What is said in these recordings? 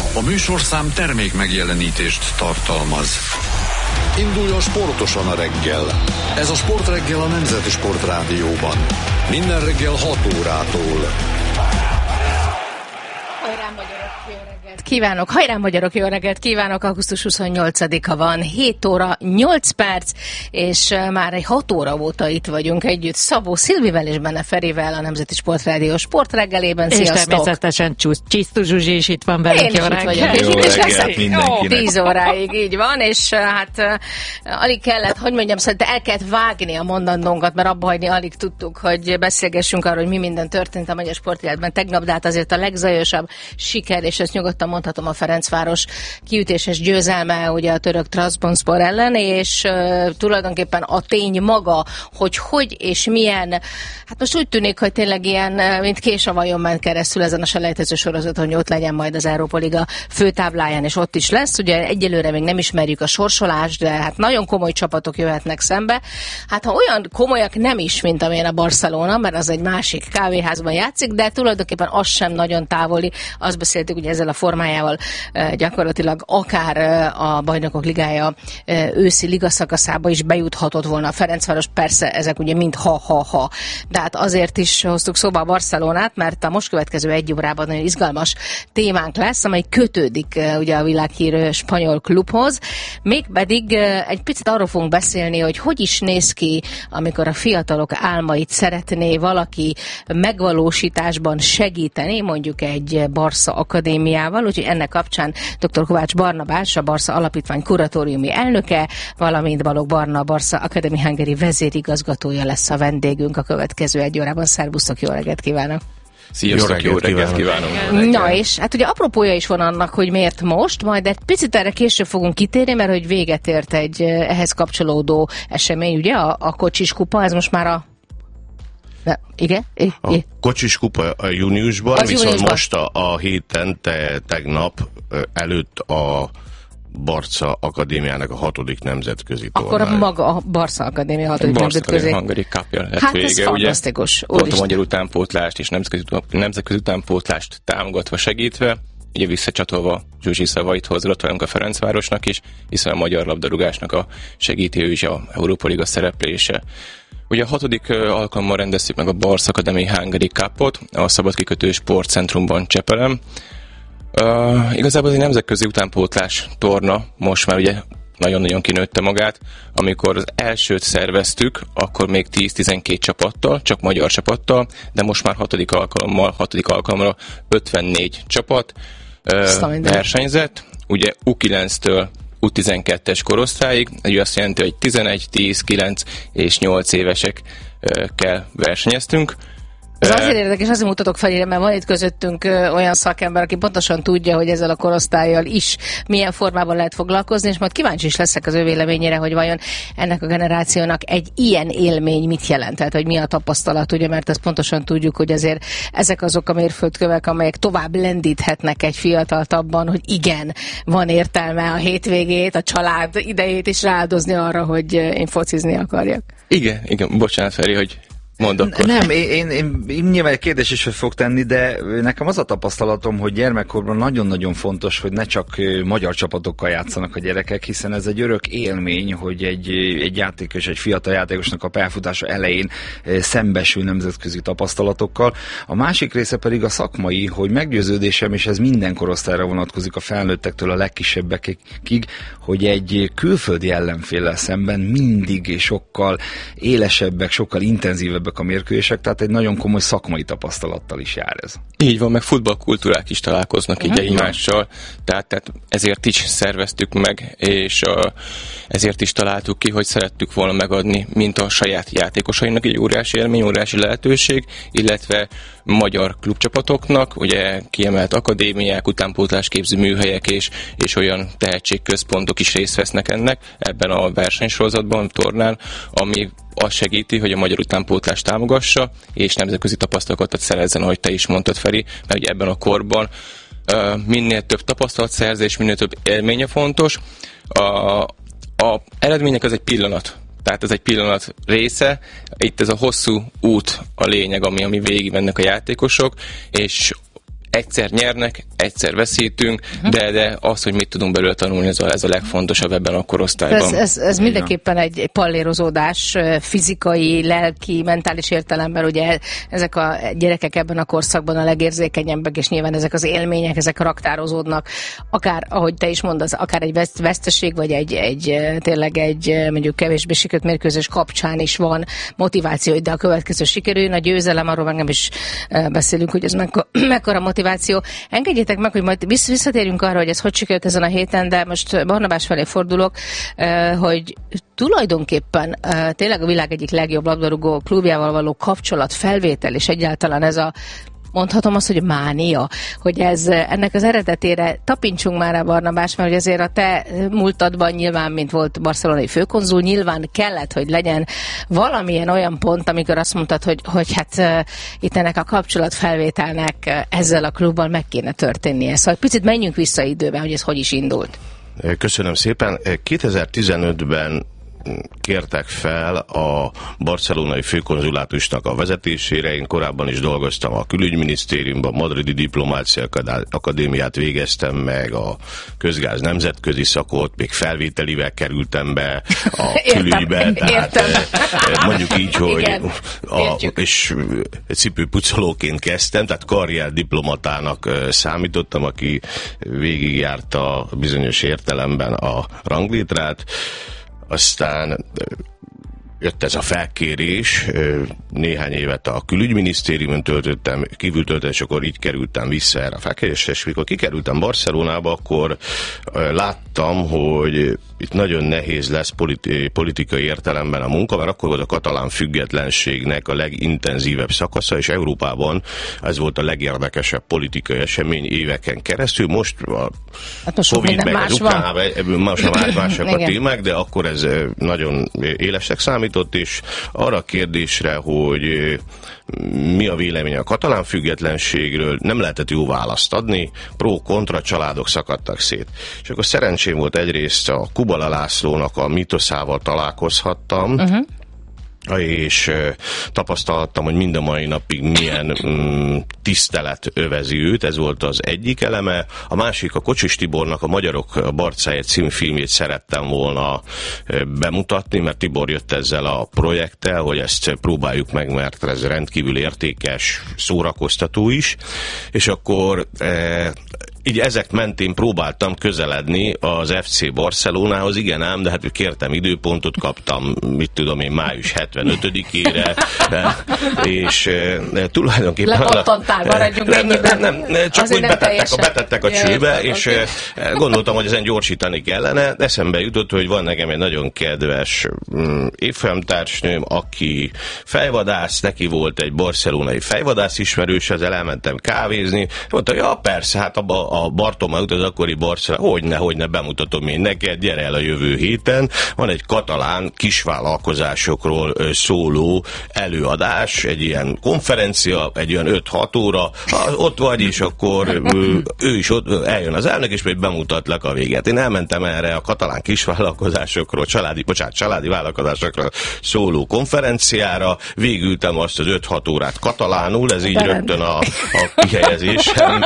A műsorszám termék megjelenítést tartalmaz. Induljon sportosan a reggel. Ez a Sportreggel a Nemzeti Sportrádióban. Minden reggel 6 órától. Hajrá magyarok, jó reggelt kívánok! Augusztus 28-a van, 7 óra 8 perc, és már egy 6 óra óta itt vagyunk együtt Szabó Szilvivel és Benne Ferivel a Nemzeti Sportrádió sportreggelében. Sziasztok! És természetesen Csisztu Zsuzsi is itt van velünk. Én is itt vagyok, és itt is leszek 10 óráig, így van, és hát alig kellett, hogy mondjam, szóval el kellett vágni a mondandónkat, mert abba hagyni alig tudtuk, hogy beszélgessünk arról, hogy mi minden történt a magyar sportéletben tegnap, de hát azért a legzajosabb siker, és ezt nyugodtan mondhatom, a Ferencváros kiütéses győzelme ugye a török Trabzonspor ellen, és tulajdonképpen a tény maga, hogy és milyen, hát most úgy tűnik, hogy tényleg ilyen, mint kés a vajon ment keresztül ezen a selejtező sorozaton, hogy ott legyen majd az Európa Liga főtábláján, és ott is lesz. Ugye egyelőre még nem ismerjük a sorsolást, de hát nagyon komoly csapatok jöhetnek szembe. Hát ha olyan komolyak nem is, mint amilyen a Barcelona, mert az egy másik kávéházban játszik, de tulajdonképpen az sem nagyon távoli. Azt beszéltük ugye ezzel a formájával gyakorlatilag akár a Bajnokok Ligája őszi ligaszakaszába is bejuthatott volna a Ferencváros. Persze ezek ugye mind ha. De hát azért is hoztuk szóba a Barcelonát, mert a most következő egy órában nagyon izgalmas témánk lesz, amely kötődik ugye a világhírű spanyol klubhoz. Mégpedig egy picit arról fogunk beszélni, hogy is néz ki, amikor a fiatalok álmait szeretné valaki megvalósításban segíteni, mondjuk egy Barca akadémiával, úgyhogy ennek kapcsán dr. Kovács Barnabás, a Barca Alapítvány kuratóriumi elnöke, valamint Balogh Barna, a Barca Academy Hungary vezérigazgatója lesz a vendégünk a következő egy órában. Szervusztok, jó reggelt kívánok! Sziasztok, jó reggelt kívánok! Na és hát ugye apropója is van annak, hogy miért most, majd egy picit erre később fogunk kitérni, mert hogy véget ért egy ehhez kapcsolódó esemény, ugye a Kocsis Kupa, ez most már a igen? A Kocsis Kupa a júniusban, viszont júniusban. Most a héten, tegnap előtt a Barca Akadémiának a 6. nemzetközi tornája. Akkor maga a Barca Akadémia 6. nemzetközi. Hungary Cup-ja lett hát vége, ez fantasztikus. Pont a magyar utánpótlást és nemzetközi utánpótlást támogatva, segítve, ugye visszacsatolva Zsuzsi szavaithoz, gratulálunk a Ferencvárosnak is, hiszen a magyar labdarúgásnak a segítő is a Európa Liga szereplése. Ugye a 6. alkalommal rendeztük meg a Barca Academy Hungary Cupot a szabadkikötő sportcentrumban Csepelen. Igazából ez egy nemzetközi utánpótlás torna, most már ugye nagyon-nagyon kinőtte magát. Amikor az elsőt szerveztük, akkor még 10-12 csapattal, csak magyar csapattal, de most már 6. alkalommal 54 csapat versenyzett. Ugye U9-től U12-es korosztályig, ez azt jelenti, hogy 11, 10, 9 és 8 évesekkel versenyeztünk. Ez azért érdekes, azért mutatok felére, mert van itt közöttünk olyan szakember, aki pontosan tudja, hogy ezzel a korosztállyal is milyen formában lehet foglalkozni, és majd kíváncsi is leszek az ő véleményére, hogy vajon ennek a generációnak egy ilyen élmény mit jelent, tehát hogy mi a tapasztalat, ugye, mert ezt pontosan tudjuk, hogy azért ezek azok a mérföldkövek, amelyek tovább lendíthetnek egy fiatalt abban, hogy igen, van értelme a hétvégét, a család idejét is rááldozni arra, hogy én focizni akarjak. Igen, bocsánat Feri, hogy mondd akkor. Nem, én nyilván egy kérdés is fog tenni, de nekem az a tapasztalatom, hogy gyermekkorban nagyon-nagyon fontos, hogy ne csak magyar csapatokkal játszanak a gyerekek, hiszen ez egy örök élmény, hogy egy játékos, egy fiatal játékosnak a pályafutása elején szembesül nemzetközi tapasztalatokkal. A másik része pedig a szakmai, hogy meggyőződésem, és ez minden korosztályra vonatkozik, a felnőttektől a legkisebbekig, hogy egy külföldi ellenféllel szemben mindig sokkal élesebbek, sokkal intenzívebbek a mérkőzések, tehát egy nagyon komoly szakmai tapasztalattal is jár ez. Így van, meg futballkultúrák is találkoznak így egymással, tehát ezért is szerveztük meg, és ezért is találtuk ki, hogy szerettük volna megadni, mint a saját játékosainak egy óriási élmény, óriási lehetőség, illetve magyar klubcsapatoknak, ugye kiemelt akadémiák, utánpótlásképző műhelyek és olyan tehetségközpontok is részt vesznek ebben a versenysorozatban, tornán, ami azt segíti, hogy a magyar utánpótlást támogassa, és nemzetközi tapasztalatokat szerezzen, ahogy te is mondtad, Feri, mert ugye ebben a korban minél több tapasztalatszerzés, minél több élménye fontos. A eredmények az egy pillanat. Tehát ez egy pillanat része, itt ez a hosszú út a lényeg, ami végig mennek a játékosok, és egyszer nyernek, egyszer veszítünk, de az, hogy mit tudunk belőle tanulni, ez a legfontosabb ebben a korosztályban. Ez mindenképpen egy pallérozódás fizikai, lelki, mentális értelemben, ugye ezek a gyerekek ebben a korszakban a legérzékenyebbek, és nyilván ezek az élmények, ezek raktározódnak, akár, ahogy te is mondasz, akár egy veszteség, vagy tényleg egy mondjuk kevésbé sikerült mérkőzés kapcsán is van motiváció, de a következő sikerüljön, a győzelem, arról meg nem is beszélünk, hogy ez mekkora motiváció. Engedjétek meg, hogy majd visszatérjünk arra, hogy ez hogy sikerült ezen a héten, de most Barnabás felé fordulok, hogy tulajdonképpen tényleg a világ egyik legjobb labdarúgó klubjával való kapcsolat, felvétel, és egyáltalán ez a, mondhatom azt, hogy mánia, hogy ennek az eredetére tapintsunk már a Barnabás, mert hogy azért a te múltadban nyilván, mint volt barcelonai főkonzul, nyilván kellett, hogy legyen valamilyen olyan pont, amikor azt mondtad, hogy hát itt ennek a kapcsolatfelvételnek ezzel a klubban meg kéne történnie. Szóval picit menjünk vissza időben, hogy ez hogy is indult. Köszönöm szépen. 2015-ben kértek fel a barcelonai főkonzulátusnak a vezetésére. Én korábban is dolgoztam a külügyminisztériumban, madridi diplomácia akadémiát végeztem meg, a közgáz nemzetközi szakot, még felvételivel kerültem be a külügybe. Tehát mondjuk így, hogy és cipőpucolóként kezdtem, tehát karrierdiplomatának számítottam, aki végigjárta bizonyos értelemben a ranglétrát. Aztán jött ez a felkérés, néhány évet a külügyminisztériumon kívül töltöttem, és akkor így kerültem vissza erre a felkérésre, és mikor kikerültem Barcelonába, akkor láttam, hogy itt nagyon nehéz lesz politikai értelemben a munka, mert akkor volt a katalán függetlenségnek a legintenzívebb szakasza, és Európában ez volt a legérdekesebb politikai esemény éveken keresztül. Most a Covid meg az Ukránában, mások a témák, de akkor ez nagyon élesnek számított, és arra a kérdésre, hogy mi a vélemény a katalán függetlenségről, nem lehetett jó választ adni, pro-kontra családok szakadtak szét. És akkor szerencsém volt egyrészt a Kubala Lászlónak a mítoszával találkozhattam, és tapasztaltam, hogy mind a mai napig milyen tisztelet övezi őt, ez volt az egyik eleme. A másik, a Kocsis Tibornak a Magyarok Barcáért című filmjét szerettem volna bemutatni, mert Tibor jött ezzel a projekttel, hogy ezt próbáljuk meg, mert ez rendkívül értékes, szórakoztató is, és akkor így ezek mentén próbáltam közeledni az FC Barcelonához, igen ám, de hát kértem időpontot, kaptam, mit tudom én, május 75-ére, és tulajdonképpen... Lepattantál, maradjunk ennyiben. Nem, csak úgy betettek a csőbe, és gondoltam, hogy ezen gyorsítani kellene, de eszembe jutott, hogy van nekem egy nagyon kedves évfolyamtársnőm, aki fejvadász, neki volt egy barcelonai fejvadász ismerős, ezzel elmentem kávézni, mondta, ja persze, hát a Bartomeu az akkori Barcelona, hogyne, bemutatom én neked, gyere el a jövő héten, van egy katalán kisvállalkozásokról szóló előadás, egy ilyen konferencia, egy olyan 5-6 óra, ott vagy, és akkor ő is ott eljön az elnök, és még bemutatlak a véget. Én elmentem erre a katalán kisvállalkozásokról, családi vállalkozásokról szóló konferenciára, végültem azt az 5-6 órát katalánul, ez így rögtön a kihelyezésem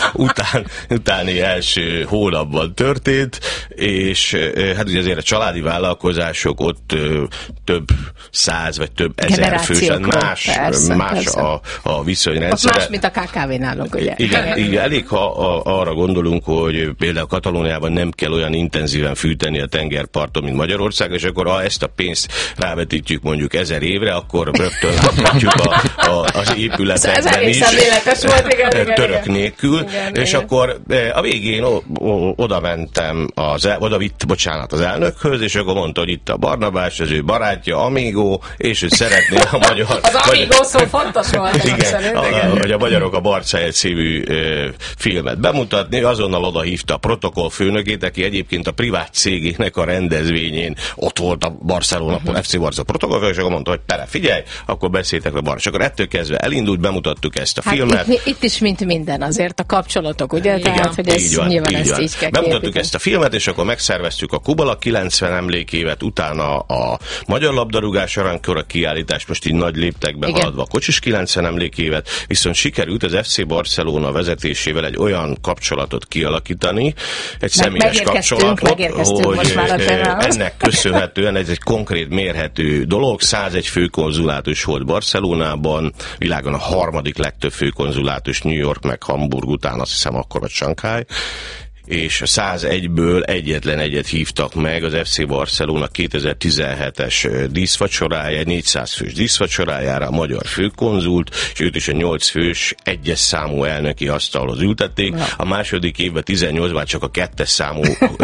utáni első hónapban történt, és hát ugye azért a családi vállalkozások ott több száz vagy több ezer fősen, más a viszonyrendszer. Más, mint a KKV nálunk, ugye? Igen, elég, ha arra gondolunk, hogy például Katalóniában nem kell olyan intenzíven fűteni a tengerparton, mint Magyarország, és akkor ha ezt a pénzt rávetítjük mondjuk 1000 évre, akkor rögtön láthatjuk az épületekben is, török nélkül, és akkor a végén oda mentem, oda vitt az elnökhöz, és akkor mondta, hogy itt a Barnabás, az ő barátja, Amigo, és hogy szeretné a magyar... Az Amigo szó fontos volt. Igen, hogy a Magyarok a Barcáért című filmet bemutatni, azonnal oda hívta a protokollfőnökét, aki egyébként a privát cégének a rendezvényén ott volt a Barcelona, FC Barca protokollfőnök, és akkor mondta, hogy figyelj, akkor beszéltek a Barca. És akkor ettől kezdve elindult, bemutattuk ezt a filmet. Itt is mint minden azért a kapcsolatok, ugye? ugye? Tehát, hogy ez nyilván ezt így kell bemutattuk ezt a filmet, és akkor megszerveztük a Kubala 90 emlékévet, utána a magyar labdarúgás aranykora kiállítás, most így nagy léptekben haladva a Kocsis 90 emlékévet, viszont sikerült az FC Barcelona vezetésével egy olyan kapcsolatot kialakítani, egy személyes kapcsolatot, hogy ennek köszönhetően ez egy konkrét mérhető dolog. 101 főkonzulátus volt Barcelonában, világon a harmadik legtöbb főkonzulátus, New York meg Hamburg után, azt hiszem akkor vagy Shanghai, és 101-ből egyetlen egyet hívtak meg az FC Barcelona 2017-es díszvacsorája, 400 fős díszvacsorájára a magyar főkonzult, és őt is a 8 fős egyes számú elnöki asztalhoz ültették. A második évben 18-ban csak a 2-es számú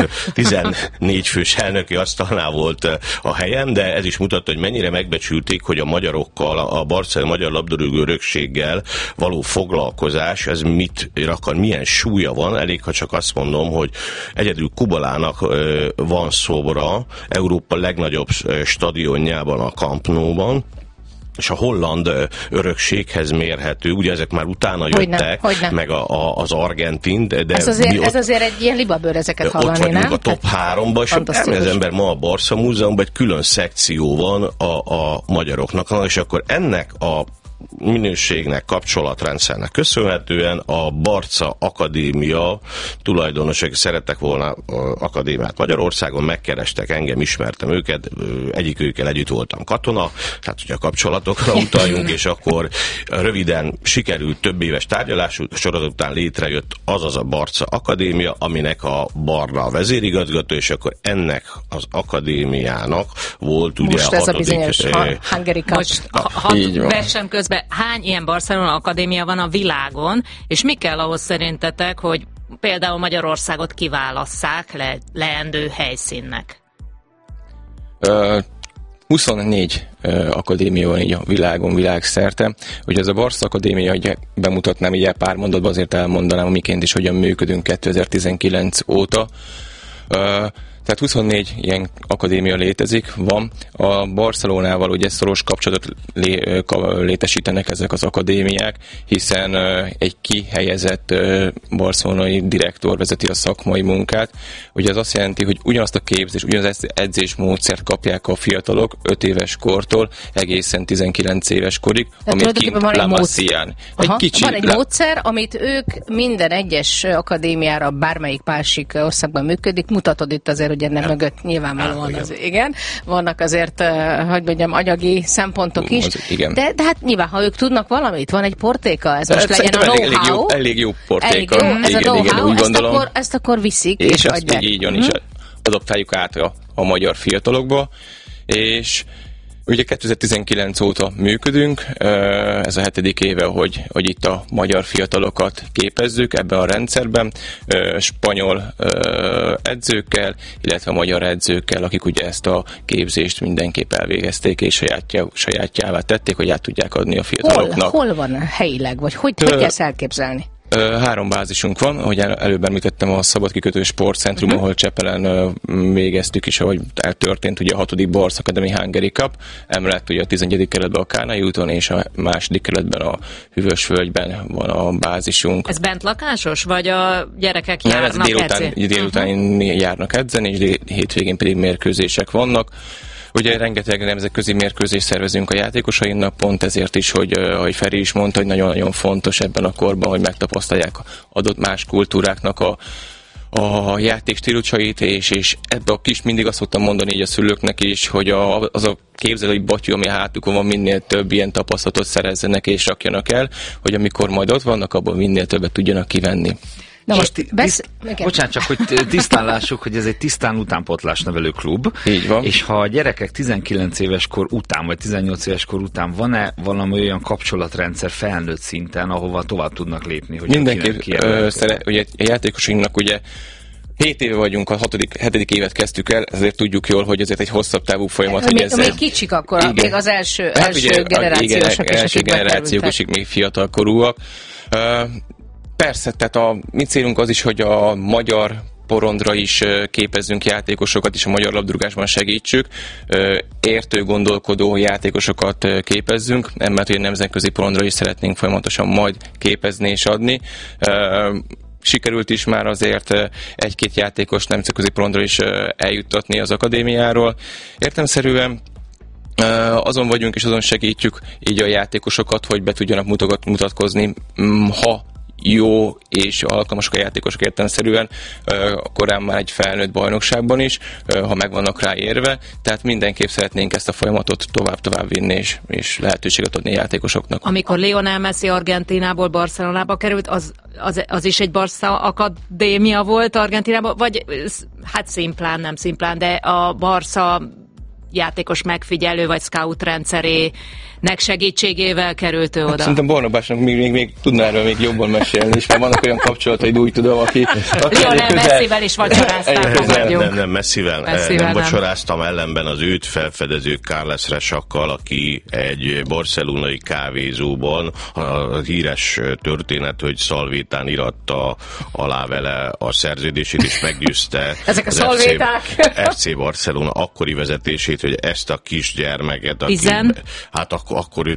14 fős elnöki asztalnál volt a helyem, de ez is mutatta, hogy mennyire megbecsülték, hogy a magyarokkal, a Barcelona magyar labdarúgó örökséggel való foglalkozás, ez mit akar, milyen súlya van, elég, ha csak azt mondom, hogy egyedül Kubalának van szobra Európa legnagyobb stadionjában, a Camp Nou-ban, és a holland örökséghez mérhető, ugye ezek már utána jöttek, hogyne. Meg az argentin, de ez azért egy ilyen libabőr ezeket hallani, ott vagyunk nem? A top 3-ban, és az ember ma a Barca Múzeumban egy külön szekció van a magyaroknak, és akkor ennek a minőségnek, kapcsolatrendszernek köszönhetően a Barca Akadémia tulajdonosok szerettek volna akadémiát Magyarországon, megkerestek engem, ismertem őket, egyikükkel együtt voltam katona, tehát hogy a kapcsolatokra utaljunk, és akkor röviden sikerült több éves tárgyalás sorozat után létrejött azaz a Barca Akadémia, aminek a Barna a vezérigazgató, és akkor ennek az akadémiának volt ugye most a ez a bizonyos Hungary Cup. Most versem közben hány ilyen Barcelona Akadémia van a világon, és mi kell ahhoz szerintetek, hogy például Magyarországot kiválasszák leendő helyszínnek? 24 akadémia van így a világon, világszerte. Ugye ez a Barca Akadémia, ugye bemutatnám így pár mondatban, azért elmondanám, miként is hogyan működünk 2019 óta. Tehát 24 ilyen akadémia létezik, van. A Barcelonával ugye szoros kapcsolatot létesítenek ezek az akadémiák, hiszen egy kihelyezett barcelonai direktor vezeti a szakmai munkát. Ugye ez azt jelenti, hogy ugyanazt a képzést, ugyanazt edzésmódszert kapják a fiatalok 5 éves kortól egészen 19 éves korig, amit kint La Masia-n. Van egy módszer, amit ők minden egyes akadémiára, bármelyik másik országban működik, mutatod itt azért, ugye nem mögött nyilvánvalóan az, igen. Vannak azért, hogy mondjam, anyagi szempontok is. De hát nyilván, ha ők tudnak valamit, van egy portéka, ez most legyen a know-how. Elég jó portéka. Ez a know-how, ezt akkor viszik. És azt még így van is. Adoptáljuk át a magyar fiatalokba, és ugye 2019 óta működünk, ez a 7. éve, hogy itt a magyar fiatalokat képezzük ebben a rendszerben, spanyol edzőkkel, illetve magyar edzőkkel, akik ugye ezt a képzést mindenképp elvégezték, és sajátjává tették, hogy át tudják adni a fiataloknak. Hol van helyileg, vagy hogy kell ezt elképzelni? 3 bázisunk van, ahogy előbb említettem, a Szabadkikötő Sportcentrum, ahol Csepelen végeztük is, ahogy eltörtént ugye a 6. Barca Academy Hungary Cup, emellett ugye a 11. kerületben a Kánai úton, és a 2. kerületben a Hűvösvölgyben van a bázisunk. Ez bent lakásos, vagy a gyerekek járnak edzeni? Délután járnak edzeni, és hétvégén pedig mérkőzések vannak. Ugye rengeteg nemzetközi mérkőzést szervezünk a játékosainknak, pont ezért is, hogy ahogy Feri is mondta, hogy nagyon-nagyon fontos ebben a korban, hogy megtapasztalják adott más kultúráknak a játék stílusait, és ebbe a kis mindig azt szoktam mondani így a szülőknek is, hogy az a képzelői batyú, ami a hátukon van, minél több ilyen tapasztalatot szerezzenek és rakjanak el, hogy amikor majd ott vannak, abból minél többet tudjanak kivenni. Na most, bocsánat, csak hogy tisztán lássuk, hogy ez egy tisztán utánpótlás nevelő klub. Így van. És ha a gyerekek 19 éves kor után, vagy 18 éves kor után van-e valami olyan kapcsolatrendszer felnőtt szinten, ahova tovább tudnak lépni? Hogy mindenképp, ugye a játékosainknak ugye 7 éve vagyunk, a 7. évet kezdtük el, ezért tudjuk jól, hogy ezért egy hosszabb távú folyamat. Még kicsik akkor, még az első generációsok. Első generációsok még fiatalkorúak. Persze, tehát a mi célunk az is, hogy a magyar porondra is képezzünk játékosokat, és a magyar labdarúgásban segítsük. Értő, gondolkodó játékosokat képezzünk, emellett, hogy a nemzetközi porondra is szeretnénk folyamatosan majd képezni és adni. sikerült is már azért egy-két játékos nemzetközi porondra is eljuttatni az akadémiáról. Értelemszerűen azon vagyunk és azon segítjük így a játékosokat, hogy be tudjanak mutatkozni, ha jó és alkalmasak a játékosok értelemszerűen, korán már egy felnőtt bajnokságban is, ha meg vannak rá érve, tehát mindenképp szeretnénk ezt a folyamatot tovább vinni, és lehetőséget adni a játékosoknak. Amikor Lionel Messi Argentínából Barcelonába került, az is egy Barca akadémia volt Argentínában, vagy hát nem szimplán, de a Barca játékos megfigyelő vagy scout rendszerének segítségével került ő oda. Szerintem Barnabásnak még tudná erről még jobban mesélni is, mert vannak olyan kapcsolataid, úgy tudom, aki Lionel Messivel is vacsorázták. Nem, Messivel nem vacsoráztam, ellenben az őt felfedező Carles Rechakkal, aki egy barcelonai kávézóban, a híres történet, hogy Szalvétán iratta alá vele a szerződését, és meggyőzte ezek a szalvéták. FC Barcelona akkori vezetését, hogy ezt a kisgyermeket, hát akkor ő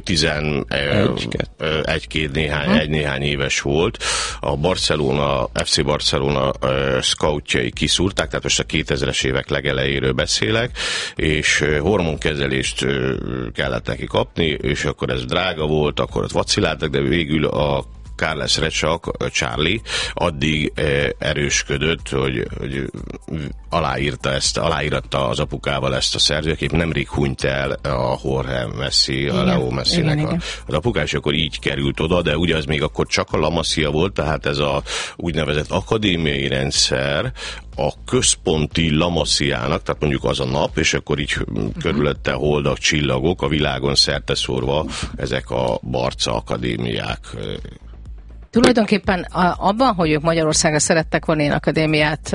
11 néhány éves volt. A FC Barcelona scoutjai kiszúrták, tehát most a 2000-es évek legelejéről beszélek, és hormonkezelést kellett neki kapni, és akkor ez drága volt, akkor ott vaciláltak, de végül a Carles Rechak, Charlie addig erősködött, hogy aláíratta az apukával ezt a szerződést, nemrég hunyt el a Jorge Messi, a Leo Messinek az apuká, és akkor így került oda, de ugye az még akkor csak a La Masia volt, tehát ez a úgynevezett akadémiai rendszer a központi La Masiának, tehát mondjuk az a nap, és akkor így körülötte holdak, csillagok, a világon szerteszórva ezek a Barca akadémiák. Tulajdonképpen abban, hogy ők Magyarországra szerettek volna ilyen akadémiát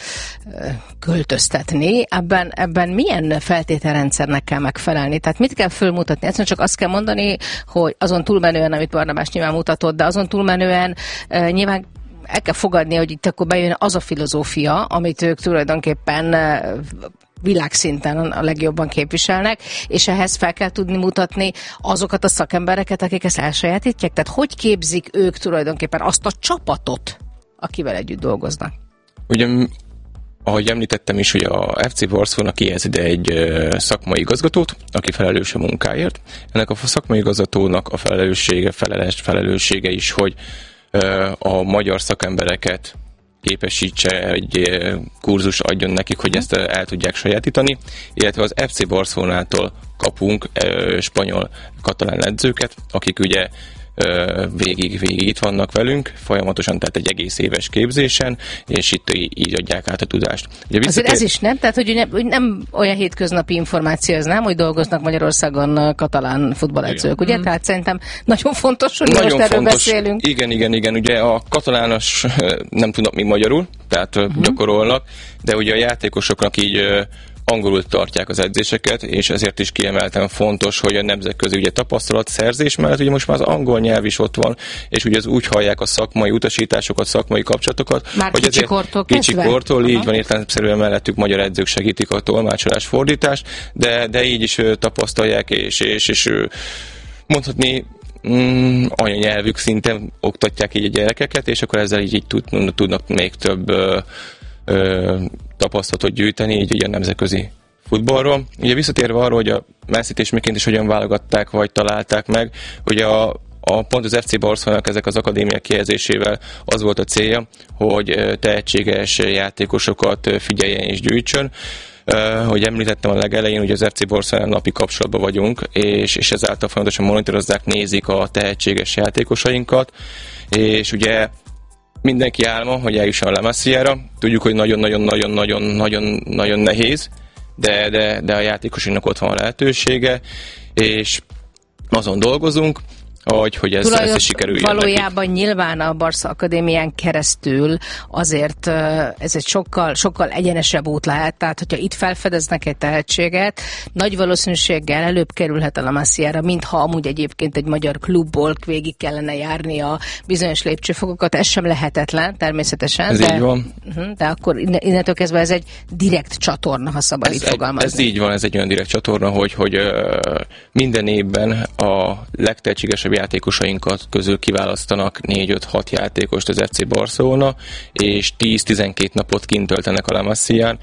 költöztetni, ebben milyen feltételrendszernek kell megfelelni? Tehát mit kell fölmutatni? Egyszerűen csak azt kell mondani, hogy azon túlmenően, amit Barnabás nyilván mutatott, de azon túlmenően nyilván el kell fogadni, hogy itt akkor bejön az a filozófia, amit ők tulajdonképpen világszinten a legjobban képviselnek, és ehhez fel kell tudni mutatni azokat a szakembereket, akik ezt elsajátítják. Tehát hogy képzik ők tulajdonképpen azt a csapatot, akivel együtt dolgoznak? Ugye, ahogy említettem is, hogy a FC Barcelona kihelyez ide egy szakmai igazgatót, aki felelős a munkáért. Ennek a szakmai igazgatónak a felelőssége is, hogy a magyar szakembereket képesítse, egy kurzus adjon nekik, hogy ezt el tudják sajátítani, illetve az FC Barcelonától kapunk spanyol, katalán edzőket, akik ugye végig itt vannak velünk, folyamatosan, tehát egy egész éves képzésen, és itt így adják át a tudást. Ugye azért ez is nem? Tehát, hogy nem olyan hétköznapi információ ez, nem? Hogy dolgoznak Magyarországon katalán futballedzők, ugye? Tehát szerintem nagyon fontos, hogy most erről beszélünk. Igen. Ugye a katalános nem tudnak még magyarul, tehát gyakorolnak, de ugye a játékosoknak így angolul tartják az edzéseket, és ezért is kiemelten fontos, hogy a nemzetközi ugye tapasztalatszerzés mellett ugye most már az angol nyelv is ott van, és ugye az úgy hallják a szakmai utasításokat, szakmai kapcsolatokat, már hogy kicsi kortól így van, értelemszerűen mellettük magyar edzők segítik a tolmácsolás, fordítást, de így is tapasztalják, és mondhatni anyanyelvük szinten oktatják így a gyerekeket, és akkor ezzel így tudnak még több tapasztalatot gyűjteni, így ugye a nemzetközi futballról. Ugye visszatérve arról, hogy a Messit és miként is hogyan válogatták, vagy találták meg, hogy pont az FC Barcelonának ezek az akadémiák kihelyezésével az volt a célja, hogy tehetséges játékosokat figyeljen és gyűjtsön. Hogy említettem a legelején, hogy az FC Barcelona napi kapcsolatban vagyunk, és ezáltal folyamatosan monitorozzák, nézik a tehetséges játékosainkat, és ugye mindenki álma, hogy eljusson a La Masiára. Tudjuk, hogy nagyon nehéz, de a játékosainak ott van a lehetősége, és azon dolgozunk, hogy ez sikerüljön. Valójában nyilván a Barca Akadémián keresztül azért ez egy sokkal egyenesebb út lehet, tehát hogyha itt felfedeznek egy tehetséget, nagy valószínűséggel előbb kerülhet a La Masiára, mintha amúgy egyébként egy magyar klubból végig kellene járni a bizonyos lépcsőfokokat. Ez sem lehetetlen, természetesen. Ez így van. De akkor innentől kezdve ez egy direkt csatorna, ha szabad így fogalmazni. Ez így van, ez egy olyan direkt csatorna, hogy minden évben a legtehetségesebb játékosainkat közül kiválasztanak 4-5-6 játékost az FC Barcelona, és 10-12 napot kint töltenek a La Masíán,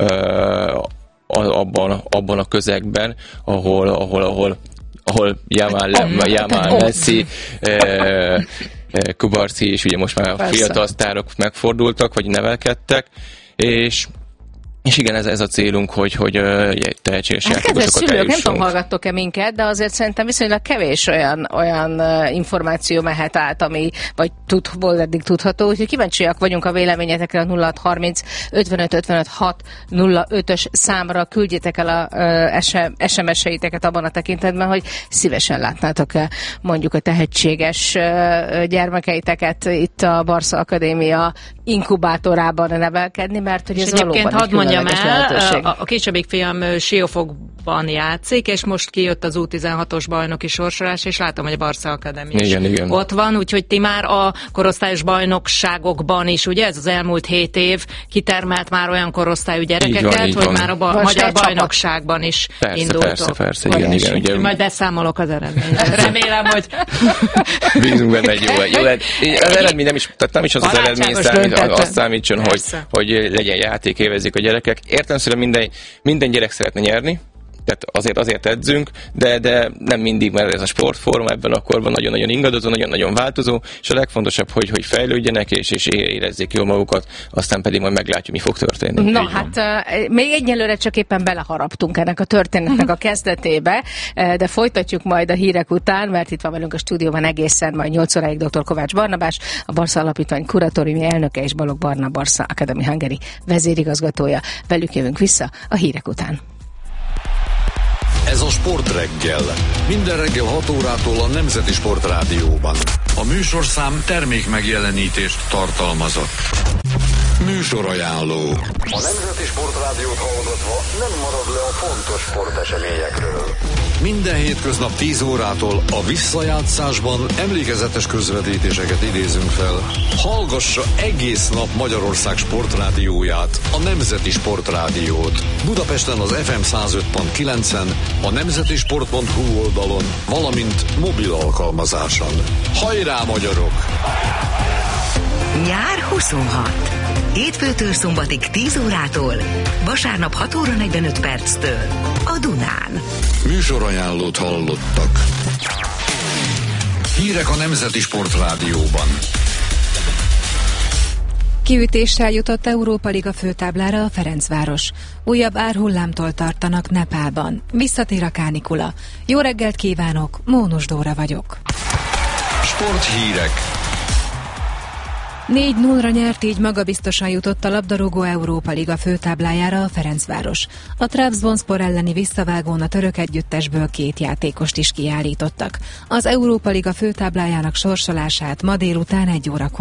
abban a közegben, ahol Yamal, Messi, Kubarci, és ugye most már a fiatal sztárok megfordultak, vagy nevelkedtek, és igen, ez a célunk, hogy tehetséges játékosokat eljussunk. Nem tudom, hallgattok-e minket, de azért szerintem viszonylag kevés olyan információ mehet át, ami vagy eddig tudható, úgyhogy kíváncsiak vagyunk a véleményetekre a 0630 55 55 605-ös számra, küldjétek el a SMS-eiteket abban a tekintetben, hogy szívesen látnátok-e mondjuk a tehetséges gyermekeiteket itt a Barca Akadémia inkubátorában nevelkedni, mert hogy ez valóban hadd mondjam el, a kisebbik fiam Siófokban játszik, és most kijött az U16-os bajnoki sorsolás, és látom, hogy a Barca Akadémia igen. ott van, úgyhogy ti már a korosztályos bajnokságokban is, ugye ez az elmúlt 7 év kitermelt már olyan korosztályú gyerekeket, így hogy van. már a magyar bajnokságban is indultok. Persze, igen. Ugye, majd beszámolok az eredményre. Remélem, hogy... Bízunk benne egy jó. Az eredmény nem is az eredmény azt számítson, hogy legyen játék, élvezik a gyerekek. Értelemszerűen minden gyerek szeretne nyerni, tehát azért edzünk, de nem mindig, mert ez a sportforma ebben a korban nagyon-nagyon ingadozó, nagyon-nagyon változó, és a legfontosabb, hogy fejlődjenek, és érezzék jól magukat, aztán pedig majd meglátjuk, mi fog történni. Na hát, még egyelőre csak éppen beleharaptunk ennek a történetnek a kezdetébe, de folytatjuk majd a hírek után, mert itt van velünk a stúdióban egészen majd 8 óráig dr. Kovács Barnabás, a Barca Alapítvány kuratóriumi elnöke, és Balogh Barna, Barca Academy Hungary vezérigazgatója. Velük jövünk vissza a hírek után. Ez a Sportreggel. Minden reggel 6 órától a Nemzeti Sportrádióban. A műsorszám termék megjelenítést tartalmazott. Műsorajánló. A Nemzeti Sportrádiót hallgatva nem marad le a fontos sporteseményekről. Minden hétköznap 10 órától a visszajátszásban emlékezetes közvetítéseket idézünk fel. Hallgassa egész nap Magyarország sportrádióját, a Nemzeti Sportrádiót. Budapesten az FM 105.9-en, a nemzetisport.hu oldalon, valamint mobil alkalmazáson. Hajrá, magyarok! Nyár 26. Hétfőtől szombatig 10 órától, vasárnap 6 óra 45 perctől a Dunán. Műsorajánlót hallottak. Hírek a Nemzeti Sportrádióban. Kiütéssel jutott Európa Liga főtáblára a Ferencváros. Újabb árhullámtól tartanak Nepálban. Visszatér a kánikula. Jó reggelt kívánok, Mónus Dóra vagyok. Sporthírek. 4-0-ra nyert, így magabiztosan jutott a labdarúgó Európa Liga főtáblájára a Ferencváros. A Trabzonspor elleni visszavágón a török együttesből 2 játékost is kiállítottak. Az Európa Liga főtáblájának sorsolását ma délután 1 órakor